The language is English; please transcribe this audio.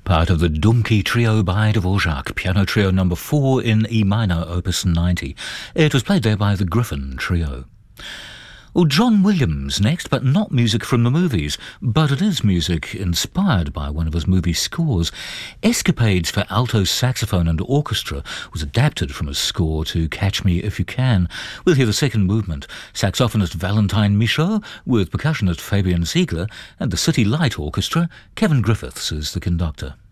part of the Dumki Trio by Dvorak, piano trio number 4 in E minor, opus 90. It was played there by the Griffin Trio. Well, John Williams next, but not music from the movies, but it is music inspired by one of his movie scores. Escapades for alto saxophone and orchestra was adapted from a score to Catch Me If You Can. We'll hear the second movement, saxophonist Valentine Michaud with percussionist Fabian Ziegler and the City Light Orchestra. Kevin Griffiths is the conductor.